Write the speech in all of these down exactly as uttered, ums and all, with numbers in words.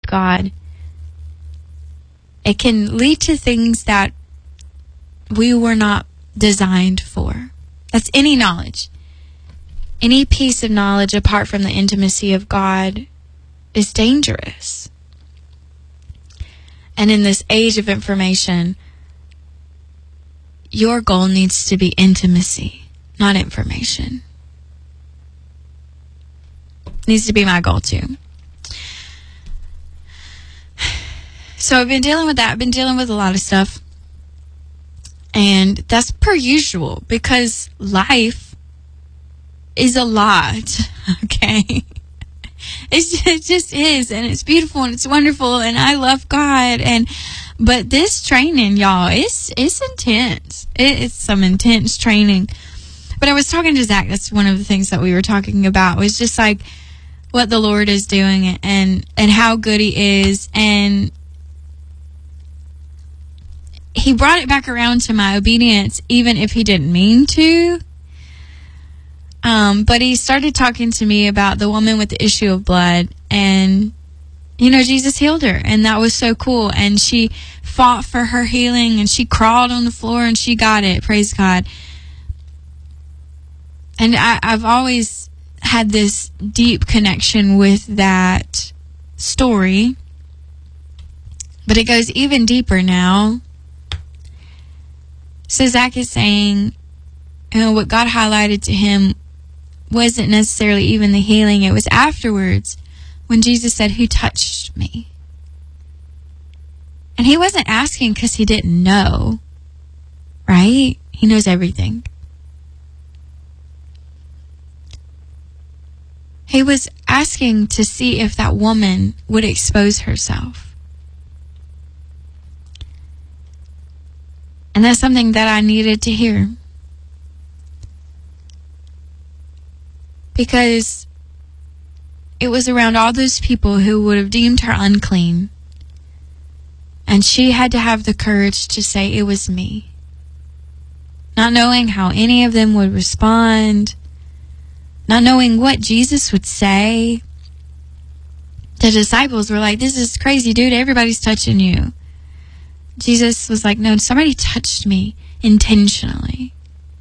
God, it can lead to things that we were not designed for. That's any knowledge. Any piece of knowledge apart from the intimacy of God is dangerous. And in this age of information, your goal needs to be intimacy, not information. Needs to be my goal too. So I've been dealing with that. I've been dealing with a lot of stuff. And that's per usual, because life is a lot, okay? It's just, it just is, and it's beautiful, and it's wonderful, and I love God, and but this training, y'all, it's, it's intense. It, it's some intense training. But I was talking to Zach, that's one of the things that we were talking about, was just like what the Lord is doing, and, and how good He is, and He brought it back around to my obedience, even if He didn't mean to. Um, but He started talking to me about the woman with the issue of blood, and, you know, Jesus healed her, and that was so cool. And she fought for her healing, and she crawled on the floor, and she got it. Praise God. And I, I've always had this deep connection with that story, but it goes even deeper now. So Zach is saying, you know, what God highlighted to him wasn't necessarily even the healing. It was afterwards when Jesus said, "Who touched me?" And He wasn't asking because He didn't know, right? He knows everything. He was asking to see if that woman would expose herself. And that's something that I needed to hear. Because it was around all those people who would have deemed her unclean. And she had to have the courage to say, "It was me." Not knowing how any of them would respond. Not knowing what Jesus would say. The disciples were like, "This is crazy, dude. Everybody's touching you." Jesus was like, "No, somebody touched me intentionally."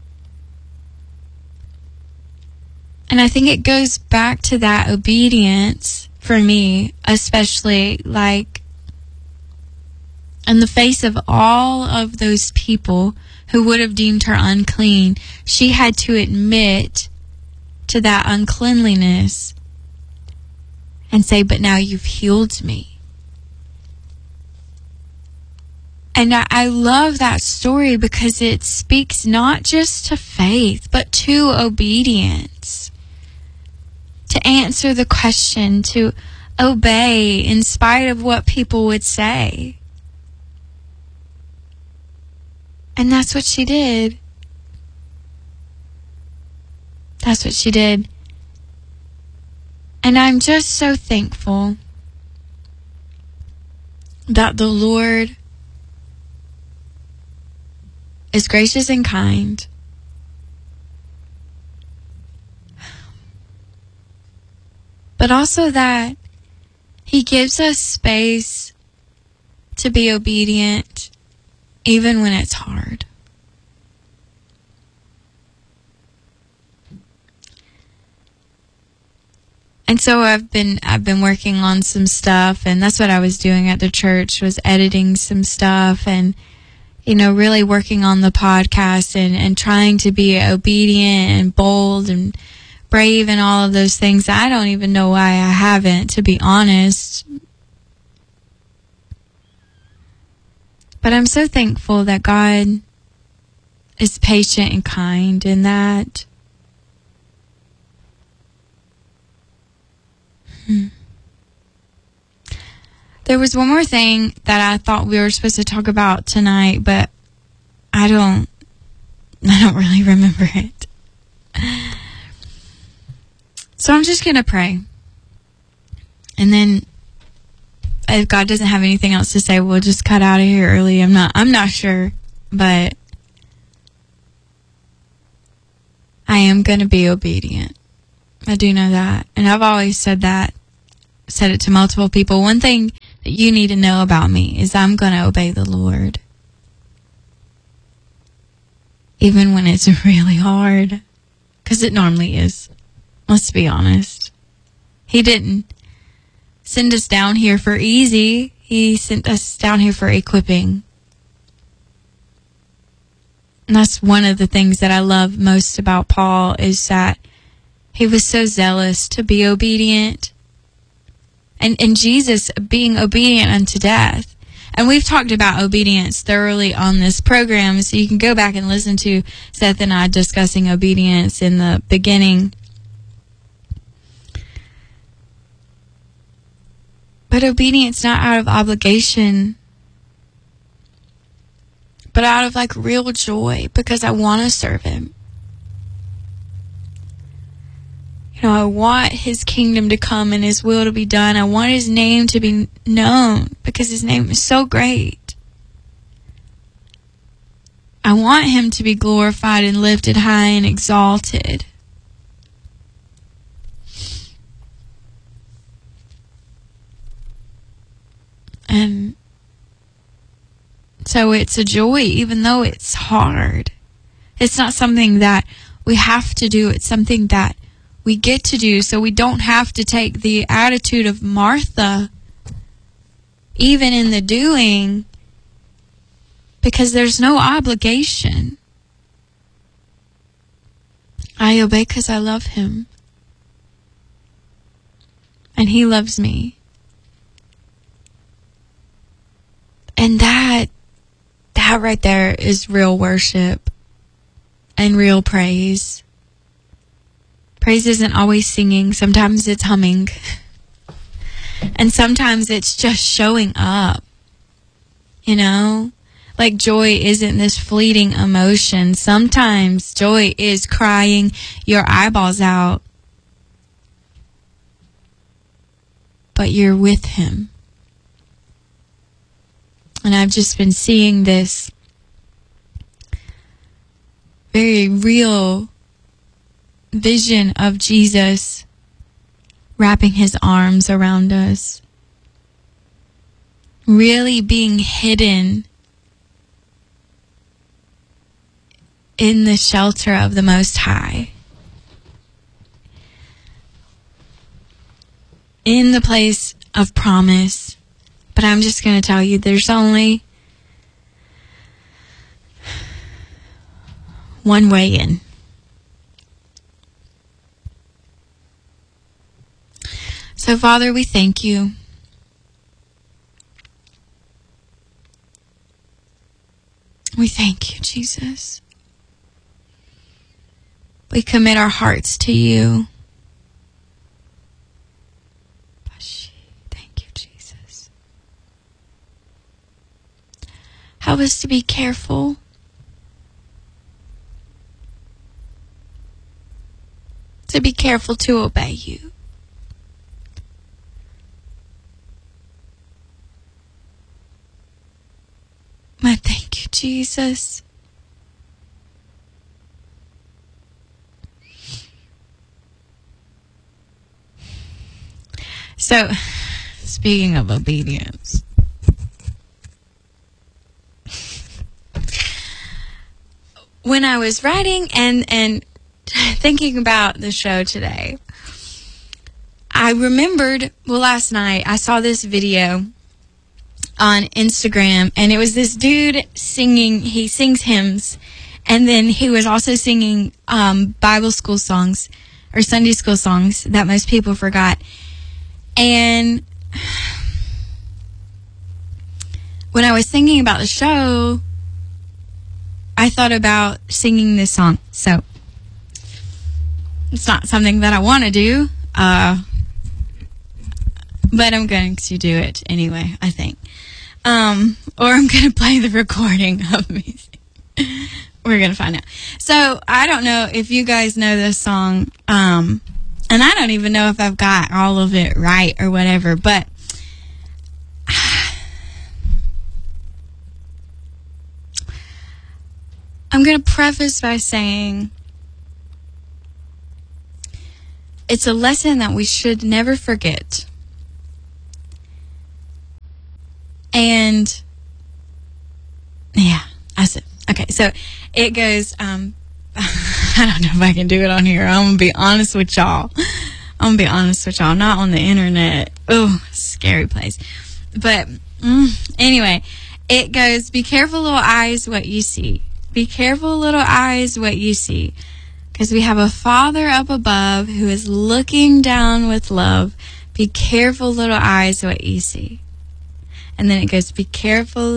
And I think it goes back to that obedience for me, especially, like, in the face of all of those people who would have deemed her unclean, she had to admit to that uncleanliness and say, "But now you've healed me." And I, I love that story because it speaks not just to faith, but to obedience. To answer the question, to obey in spite of what people would say. And that's what she did. That's what she did. And I'm just so thankful that the Lord is gracious and kind. But also that He gives us space to be obedient even when it's hard. And so I've been I've been working on some stuff, and that's what I was doing at the church, was editing some stuff and, you know, really working on the podcast and, and trying to be obedient and bold and brave and all of those things. I don't even know why I haven't, to be honest. But I'm so thankful that God is patient and kind, and that hmm. There was one more thing that I thought we were supposed to talk about tonight, but I don't I don't really remember it. So I'm just going to pray. And then if God doesn't have anything else to say, we'll just cut out of here early. I'm not I'm not sure, but I am going to be obedient. I do know that. And I've always said that. said it to multiple people. One thing that you need to know about me is I'm going to obey the Lord. Even when it's really hard. Because it normally is. Let's be honest. He didn't send us down here for easy. He sent us down here for equipping. And that's one of the things that I love most about Paul, is that he was so zealous to be obedient. And, and Jesus being obedient unto death. And we've talked about obedience thoroughly on this program, so you can go back and listen to Seth and I discussing obedience in the beginning. But obedience not out of obligation, but out of like real joy, because I want to serve him. You know, I want his kingdom to come and his will to be done. I want his name to be known because his name is so great. I want him to be glorified and lifted high and exalted. And so it's a joy, even though it's hard. It's not something that we have to do. It's something that we get to do, so we don't have to take the attitude of Martha, even in the doing, because there's no obligation. I obey because I love him. And he loves me. And that, that right there is real worship and real praise. Praise isn't always singing. Sometimes it's humming. And sometimes it's just showing up. You know? Like joy isn't this fleeting emotion. Sometimes joy is crying your eyeballs out. But you're with him. And I've just been seeing this very real vision of Jesus wrapping his arms around us, really being hidden in the shelter of the Most High, in the place of promise. But I'm just going to tell you, there's only one way in. So, Father, we thank you. We thank you, Jesus. We commit our hearts to you. Thank you, Jesus. Help us to be careful. To be careful to obey you. I thank you, Jesus. So, speaking of obedience, when I was writing and, and thinking about the show today, I remembered, well, last night I saw this video on Instagram, and it was this dude singing, he sings hymns, and then he was also singing um, Bible school songs, or Sunday school songs that most people forgot. And when I was thinking about the show, I thought about singing this song. So, it's not something that I want to do, uh, but I'm going to do it anyway, I think. Um, or I'm going to play the recording of me. We're going to find out. So, I don't know if you guys know this song, um, and I don't even know if I've got all of it right or whatever, but I'm going to preface by saying it's a lesson that we should never forget. And yeah, I said, okay, so it goes, um, I don't know if I can do it on here. I'm going to be honest with y'all. I'm going to be honest with y'all. Not on the internet. Oh, scary place. But mm, anyway, it goes, be careful, little eyes, what you see. Be careful, little eyes, what you see. Because we have a Father up above who is looking down with love. Be careful, little eyes, what you see. And then it goes, be careful,